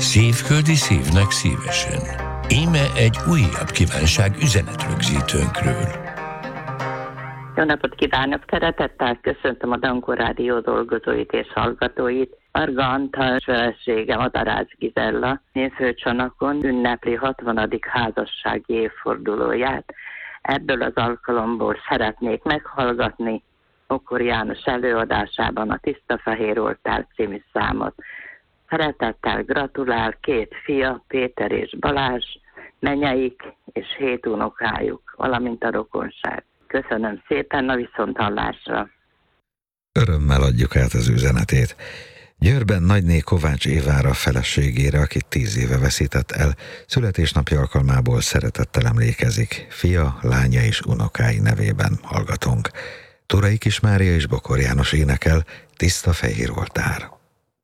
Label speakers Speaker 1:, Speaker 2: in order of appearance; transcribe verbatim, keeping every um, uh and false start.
Speaker 1: Szívföldi szívnek szívesen. Íme egy újabb kívánság üzenetrögzítőnkről.
Speaker 2: Jó napot kívánok! Szeretettel köszöntöm a Dankó Rádió dolgozóit és hallgatóit. Marga Antal felesége, Madarász Gizella névfőcsónakon ünnepli hatvanadik házassági évfordulóját. Ebből az alkalomból szeretnék meghallgatni Okor János előadásában a Tiszta Fehér Oltár című számot. Szeretettel gratulál két fia, Péter és Balázs, menyeik és hét unokájuk, valamint a rokonság. Köszönöm szépen, a viszonthallásra.
Speaker 3: Örömmel adjuk át az üzenetét. Győrben nagyné Kovács Évára feleségére, akit tíz éve veszített el, születésnapja alkalmából szeretettel emlékezik. Fia, lánya és unokái nevében hallgatunk. Turai Kis Mária és Bokor János énekel, Tiszta Fehér Oltár.